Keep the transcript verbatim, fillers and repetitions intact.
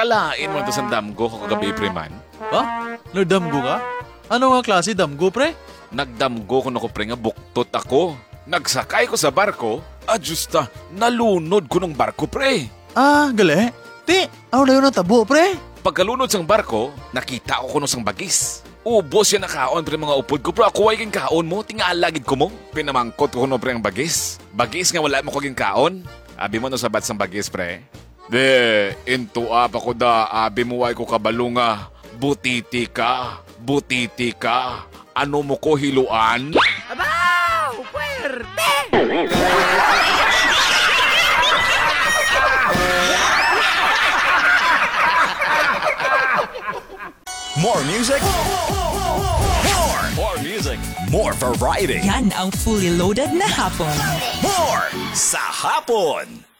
Kalain mo ito sa damgo ko kagabi, pre man. Ha? Nagdamgo ka? Ano nga klase damgo, pre? Nagdamgo ko na ko, pre, nga buktot ako. Nagsakay ko sa barko, adjusta, nalunod ko ng barko, pre. Ah, gali. Ti, ako na yun ang tabo, pre. Pagkalunod sang barko, nakita ko kuno sang bagis. Ubos yan na kaon, pre, mga upod ko. Pero ako ay king kaon mo, tingalagid ko mo. Pinamangkot ko kuno, pre, ang bagis. Bagis nga wala mo ko king kaon. Abi mo no sabat sang bagis, pre. De, into up ako da, abi mo ay ko kabalunga. Butiti ka, butiti ka. Ano mo ko hiluan? Abaw! Puwerte! More music. More. More music. More variety. Yan ang fully loaded na hapon. More sa hapon.